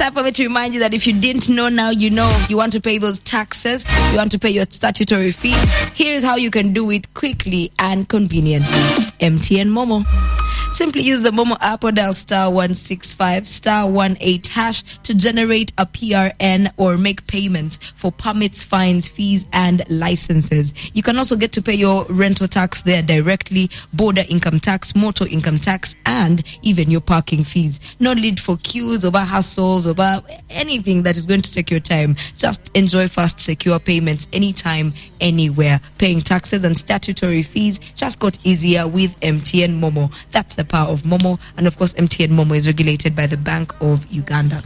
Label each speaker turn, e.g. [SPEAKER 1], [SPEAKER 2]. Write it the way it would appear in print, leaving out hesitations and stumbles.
[SPEAKER 1] time for me to remind you that if you didn't know, now you know. You want to pay those taxes, you want to pay your statutory fees. Here's how you can do it quickly and conveniently. MTN Momo. Simply use the Momo app or dial *165 *18# to generate a PRN or make payments for permits, fines, fees, and licenses. You can also get to pay your rental tax there directly, border income tax, motor income tax, and even your parking fees. No need for queues, over hassles, over anything that is going to take your time. Just enjoy fast, secure payments anytime, anywhere. Paying taxes and statutory fees just got easier with MTN Momo. That's the power of Momo. And of course, MTN Momo is regulated by the Bank of Uganda.